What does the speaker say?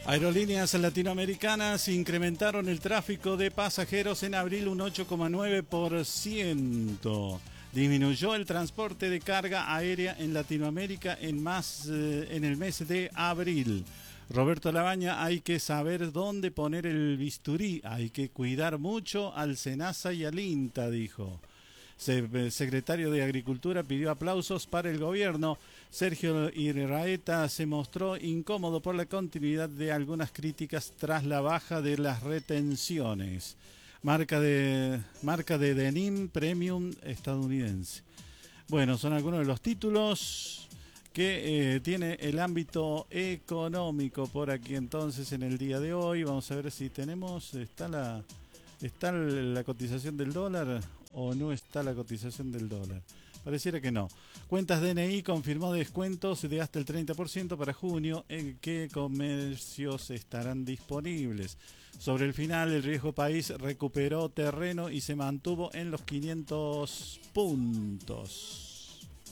Aerolíneas latinoamericanas incrementaron el tráfico de pasajeros en abril un 8,9%. Disminuyó el transporte de carga aérea en Latinoamérica en el mes de abril. Roberto Labaña, hay que saber dónde poner el bisturí, hay que cuidar mucho al SENASA y al INTA, dijo. El secretario de Agricultura pidió aplausos para el gobierno. Sergio Irraeta se mostró incómodo por la continuidad de algunas críticas tras la baja de las retenciones. Marca de denim premium estadounidense. Bueno, son algunos de los títulos que tiene el ámbito económico por aquí entonces en el día de hoy. Vamos a ver si tenemos, está la cotización del dólar o no está la cotización del dólar. Pareciera que no. Cuentas DNI confirmó descuentos de hasta el 30% para junio. ¿En qué comercios estarán disponibles? Sobre el final, el riesgo país recuperó terreno y se mantuvo en los 500 puntos.